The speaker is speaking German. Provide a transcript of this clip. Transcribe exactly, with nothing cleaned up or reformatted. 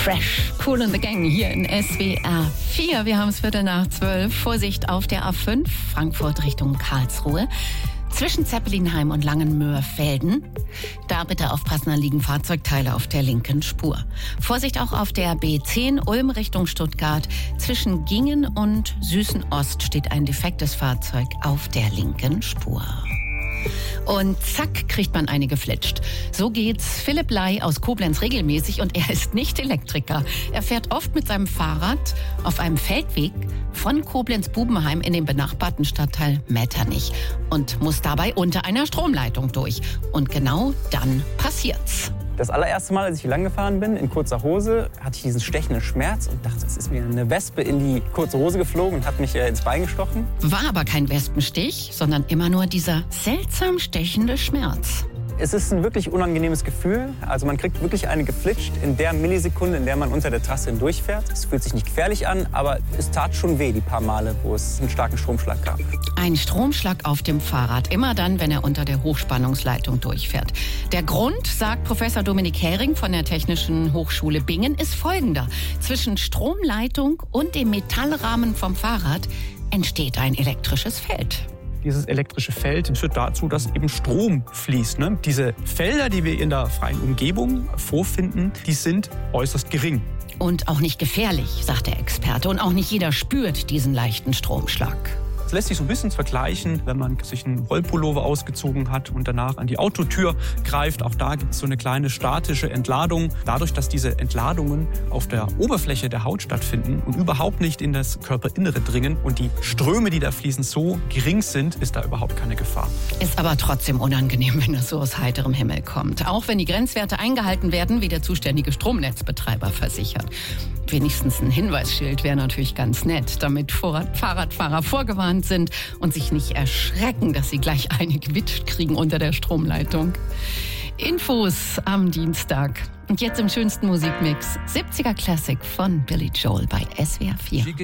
Fresh, Kool and the Gang hier in S W R vier. Wir haben es Viertel nach zwölf. Vorsicht auf der A fünf, Frankfurt Richtung Karlsruhe. Zwischen Zeppelinheim und Langenmöhrfelden. Da bitte aufpassen, da liegen Fahrzeugteile auf der linken Spur. Vorsicht auch auf der B zehn, Ulm Richtung Stuttgart. Zwischen Gingen und Süßen-Ost steht ein defektes Fahrzeug auf der linken Spur. Und zack, kriegt man eine geflitscht. So geht's Philipp Ley aus Koblenz regelmäßig und er ist nicht Elektriker. Er fährt oft mit seinem Fahrrad auf einem Feldweg von Koblenz-Bubenheim in den benachbarten Stadtteil Metternich und muss dabei unter einer Stromleitung durch. Und genau dann passiert's. Das allererste Mal, als ich hier lang gefahren bin, in kurzer Hose, hatte ich diesen stechenden Schmerz und dachte, es ist mir eine Wespe in die kurze Hose geflogen und hat mich äh, ins Bein gestochen. War aber kein Wespenstich, sondern immer nur dieser seltsam stechende Schmerz. Es ist ein wirklich unangenehmes Gefühl. Also man kriegt wirklich eine geflitscht in der Millisekunde, in der man unter der Trasse hindurchfährt. Es fühlt sich nicht gefährlich an, aber es tat schon weh, die paar Male, wo es einen starken Stromschlag gab. Ein Stromschlag auf dem Fahrrad, immer dann, wenn er unter der Hochspannungsleitung durchfährt. Der Grund, sagt Professor Dominik Hering von der Technischen Hochschule Bingen, ist folgender. Zwischen Stromleitung und dem Metallrahmen vom Fahrrad entsteht ein elektrisches Feld. Dieses elektrische Feld führt dazu, dass eben Strom fließt. Ne? Diese Felder, die wir in der freien Umgebung vorfinden, die sind äußerst gering. Und auch nicht gefährlich, sagt der Experte. Und auch nicht jeder spürt diesen leichten Stromschlag. Es lässt sich so ein bisschen vergleichen, wenn man sich einen Rollpullover ausgezogen hat und danach an die Autotür greift. Auch da gibt es so eine kleine statische Entladung. Dadurch, dass diese Entladungen auf der Oberfläche der Haut stattfinden und überhaupt nicht in das Körperinnere dringen und die Ströme, die da fließen, so gering sind, ist da überhaupt keine Gefahr. Ist aber trotzdem unangenehm, wenn es so aus heiterem Himmel kommt. Auch wenn die Grenzwerte eingehalten werden, wie der zuständige Stromnetzbetreiber versichert. Wenigstens ein Hinweisschild wäre natürlich ganz nett, damit Fahrradfahrer vorgewarnt sind und sich nicht erschrecken, dass sie gleich eine gewitscht kriegen unter der Stromleitung. Infos am Dienstag. Und jetzt im schönsten Musikmix siebziger Classic von Billy Joel bei S W R vier.